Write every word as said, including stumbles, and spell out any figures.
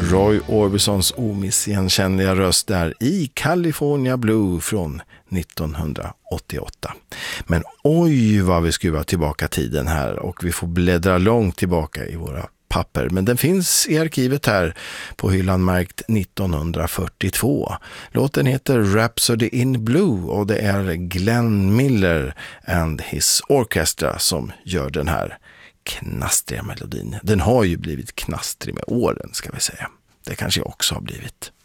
Roy Orbisons omissigenkännliga röst där i California Blue från nittonhundraåttioåtta. Men oj vad vi skruvar tillbaka tiden här och vi får bläddra långt tillbaka i våra papper. Men den finns i arkivet här på hyllan märkt nittonhundrafyrtiotvå. Låten heter Rhapsody in Blue och det är Glenn Miller and his orchestra som gör den här knastriga melodin. Den har ju blivit knastrig med åren ska vi säga. Det kanske jag också har blivit.